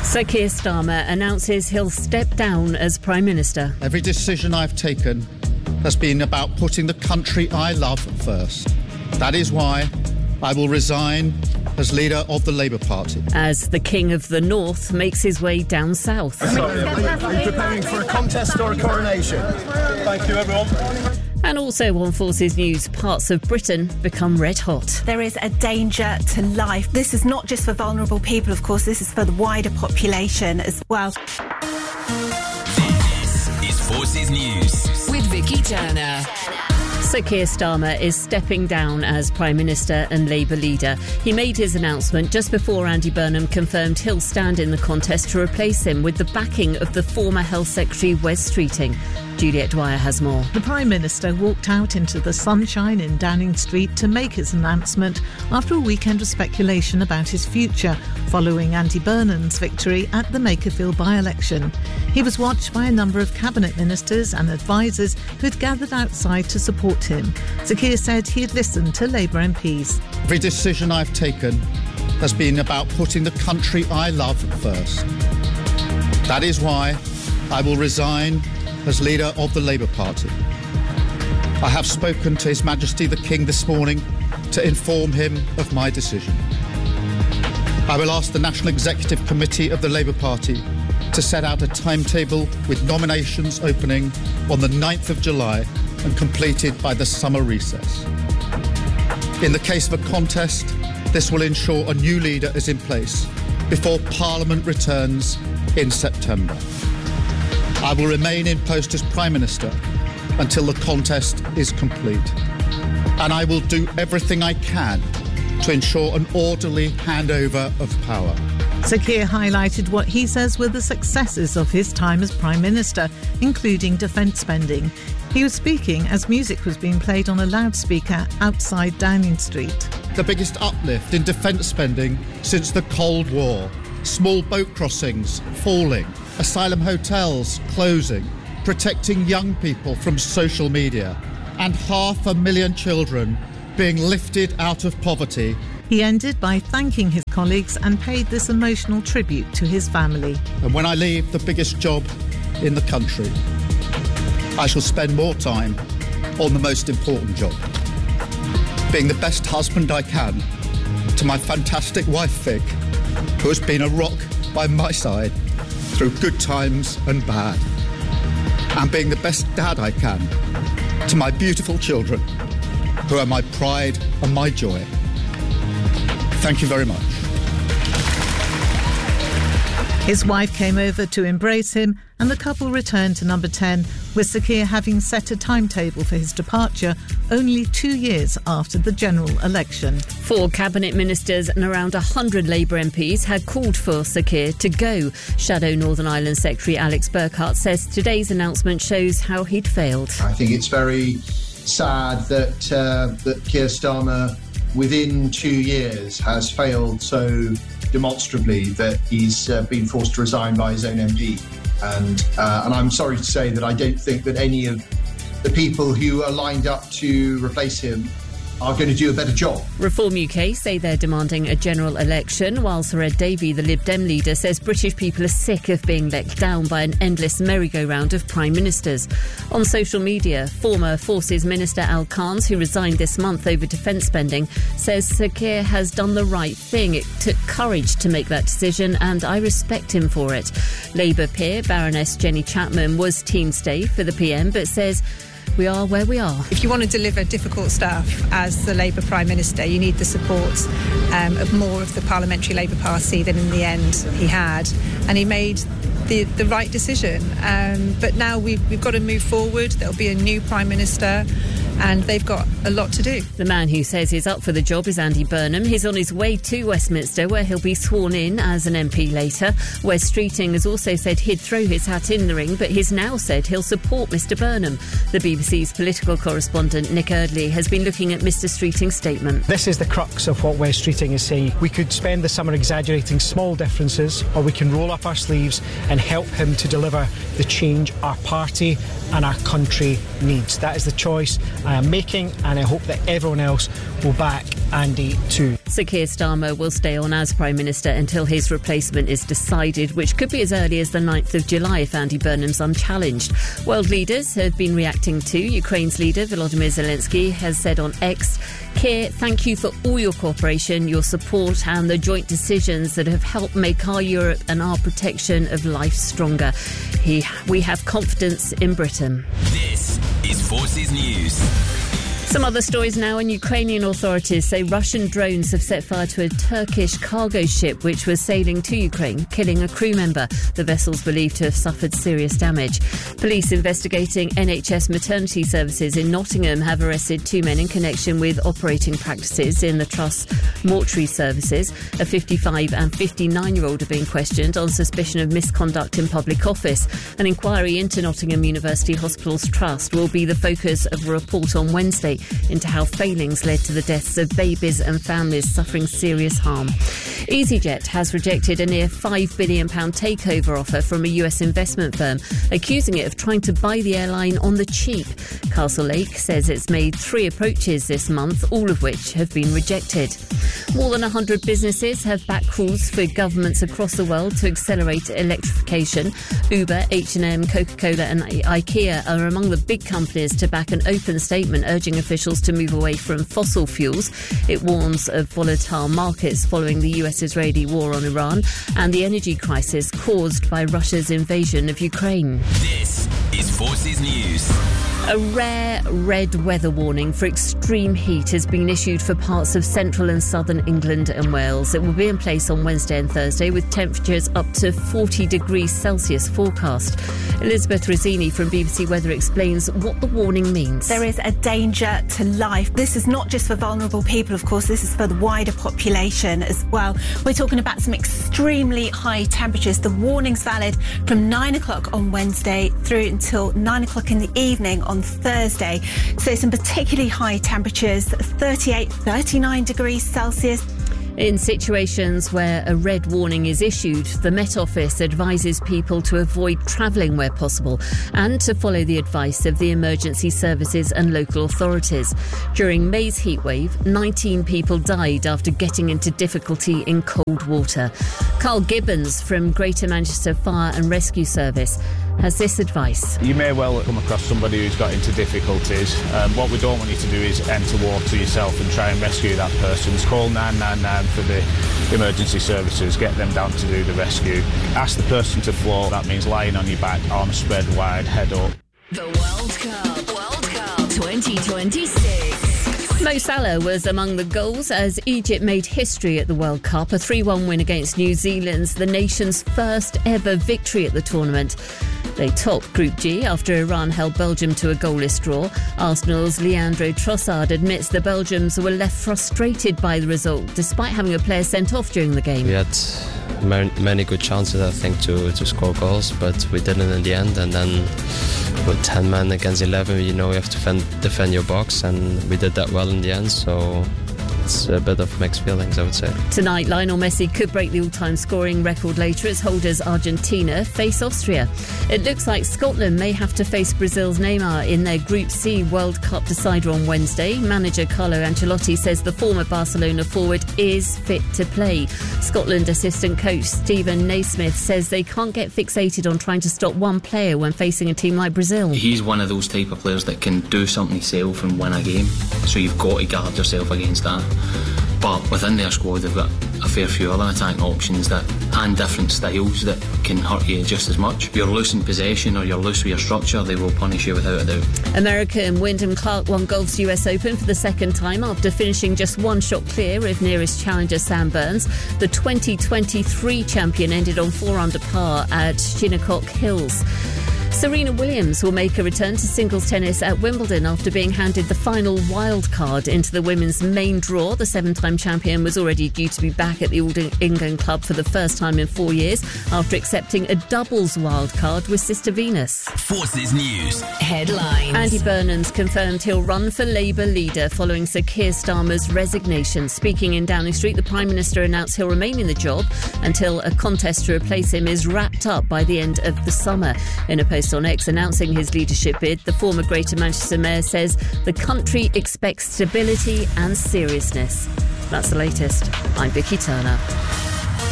Sir Keir Starmer announces he'll step down as Prime Minister. Every decision I've taken has been about putting the country I love first. That is why I will resign as leader of the Labour Party. As the King of the North makes his way down south. Are you preparing for a contest or a coronation? Thank you, everyone. And also on Forces News, parts of Britain become red hot. There is a danger to life. This is not just for vulnerable people, of course, this is for the wider population as well. This is Forces News with Vicky Turner. Sir Keir Starmer is stepping down as Prime Minister and Labour leader. He made his announcement just before Andy Burnham confirmed he'll stand in the contest to replace him with the backing of the former Health Secretary Wes Streeting. Juliet Dwyer has more. The Prime Minister walked out into the sunshine in Downing Street to make his announcement after a weekend of speculation about his future following Andy Burnham's victory at the Makerfield by-election. He was watched by a number of cabinet ministers and advisers who'd gathered outside to support him. Sir Keir said he'd listened to Labour MPs. Every decision I've taken has been about putting the country I love first. That is why I will resign as leader of the Labour Party. I have spoken to His Majesty the King this morning to inform him of my decision. I will ask the National Executive Committee of the Labour Party to set out a timetable with nominations opening on the 9th of July and completed by the summer recess. In the case of a contest, this will ensure a new leader is in place before Parliament returns in September. I will remain in post as Prime Minister until the contest is complete. And I will do everything I can to ensure an orderly handover of power. Sir Keir highlighted what he says were the successes of his time as Prime Minister, including defence spending. He was speaking as music was being played on a loudspeaker outside Downing Street. The biggest uplift in defence spending since the Cold War. Small boat crossings falling, asylum hotels closing, protecting young people from social media, and 500,000 children being lifted out of poverty. He ended by thanking his colleagues and paid this emotional tribute to his family. And when I leave the biggest job in the country, I shall spend more time on the most important job, being the best husband I can to my fantastic wife Vic, who has been a rock by my side through good times and bad, and being the best dad I can to my beautiful children, who are my pride and my joy. Thank you very much. His wife came over to embrace him and the couple returned to number 10, with Sir Keir having set a timetable for his departure only 2 years after the general election. 4 cabinet ministers and around 100 Labour MPs had called for Sir Keir to go. Shadow Northern Ireland Secretary Alex Burkhart says today's announcement shows how he'd failed. I think it's very sad that Keir Starmer, within 2 years, has failed so demonstrably that he's been forced to resign by his own MP. And I'm sorry to say that I don't think that any of the people who are lined up to replace him are going to do a better job. Reform UK say they're demanding a general election, while Sir Ed Davey, the Lib Dem leader, says British people are sick of being let down by an endless merry-go-round of prime ministers. On social media, former Forces Minister Al Khans, who resigned this month over defence spending, says Sir Keir has done the right thing. It took courage to make that decision and I respect him for it. Labour peer Baroness Jenny Chapman was team stay for the PM, but says we are where we are. If you want to deliver difficult stuff as the Labour Prime Minister, you need the support of more of the Parliamentary Labour Party than in the end he had. And he made the right decision. But now we've got to move forward. There'll be a new Prime Minister and they've got a lot to do. The man who says he's up for the job is Andy Burnham. He's on his way to Westminster, where he'll be sworn in as an MP later. Wes Streeting has also said he'd throw his hat in the ring, but he's now said he'll support Mr Burnham. The BBC's political correspondent Nick Eardley has been looking at Mr Streeting's statement. This is the crux of what Wes Streeting is saying. We could spend the summer exaggerating small differences, or we can roll up our sleeves and help him to deliver the change our party and our country needs. That is the choice, I am making, and I hope that everyone else will back Andy too. Sir Keir Starmer will stay on as Prime Minister until his replacement is decided, which could be as early as the 9th of July if Andy Burnham's unchallenged. World leaders have been reacting too. Ukraine's leader Volodymyr Zelensky has said on X, "Keir, thank you for all your cooperation, your support and the joint decisions that have helped make our Europe and our protection of life stronger. We have confidence in Britain." This is Forces News. Some other stories now, and Ukrainian authorities say Russian drones have set fire to a Turkish cargo ship which was sailing to Ukraine, killing a crew member. The vessel's believed to have suffered serious damage. Police investigating NHS maternity services in Nottingham have arrested 2 men in connection with operating practices in the Trust's mortuary services. A 55 and 59-year-old are being questioned on suspicion of misconduct in public office. An inquiry into Nottingham University Hospitals Trust will be the focus of a report on Wednesday into how failings led to the deaths of babies and families suffering serious harm. EasyJet has rejected a near £5 billion takeover offer from a US investment firm, accusing it of trying to buy the airline on the cheap. Castlelake says it's made 3 approaches this month, all of which have been rejected. More than 100 businesses have backed calls for governments across the world to accelerate electrification. Uber, H&M, Coca-Cola and IKEA are among the big companies to back an open statement urging officials to move away from fossil fuels. It warns of volatile markets following the US-Israeli war on Iran and the energy crisis caused by Russia's invasion of Ukraine. This is Forces News. A rare red weather warning for extreme heat has been issued for parts of central and southern England and Wales. It will be in place on Wednesday and Thursday with temperatures up to 40 degrees Celsius forecast. Elizabeth Rizzini from BBC Weather explains what the warning means. There is a danger to life. This is not just for vulnerable people, of course, this is for the wider population as well. We're talking about some extremely high temperatures. The warning's valid from 9 o'clock on Wednesday through until 9 o'clock in the evening on Thursday. So some particularly high temperatures, 38, 39 degrees Celsius. In situations where a red warning is issued, the Met Office advises people to avoid travelling where possible and to follow the advice of the emergency services and local authorities. During May's heatwave, 19 people died after getting into difficulty in cold water. Carl Gibbons from Greater Manchester Fire and Rescue Service has this advice. You may well come across somebody who's got into difficulties. What we don't want you to do is enter water yourself and try and rescue that person. Call 999 for the emergency services, get them down to do the rescue. Ask the person to float, that means lying on your back, arms spread wide, head up. The World Cup 2026. Mo Salah was among the goals as Egypt made history at the World Cup, a 3-1 win against New Zealand's the nation's first ever victory at the tournament. They topped Group G after Iran held Belgium to a goalless draw. Arsenal's Leandro Trossard admits the Belgians were left frustrated by the result, despite having a player sent off during the game. We had many good chances, I think, to score goals, but we didn't in the end. And then with 10 men against 11, you have to defend your box, and we did that well in the end, so it's a bit of mixed feelings, I would say. Tonight, Lionel Messi could break the all-time scoring record later as holders Argentina face Austria. It looks like Scotland may have to face Brazil's Neymar in their Group C World Cup decider on Wednesday. Manager Carlo Ancelotti says the former Barcelona forward is fit to play. Scotland assistant coach Stephen Naismith says they can't get fixated on trying to stop one player when facing a team like Brazil. He's one of those type of players that can do something himself and win a game, so you've got to guard yourself against that. But within their squad, they've got a fair few other attacking options and different styles that can hurt you just as much. If you're loose in possession or you're loose with your structure, they will punish you without a doubt. American Wyndham Clark won golf's US Open for the second time after finishing just one shot clear of nearest challenger Sam Burns. The 2023 champion ended on 4 under par at Shinnecock Hills. Serena Williams will make a return to singles tennis at Wimbledon after being handed the final wild card into the women's main draw. The 7-time champion was already due to be back at the All England club for the first time in 4 years after accepting a doubles wild card with Sister Venus. Forces News headlines. Andy Burnham's confirmed he'll run for Labour leader following Sir Keir Starmer's resignation. Speaking in Downing Street, the Prime Minister announced he'll remain in the job until a contest to replace him is wrapped up by the end of the summer. In a post post on X announcing his leadership bid, the former Greater Manchester Mayor says the country expects stability and seriousness. That's the latest. I'm Vicky Turner.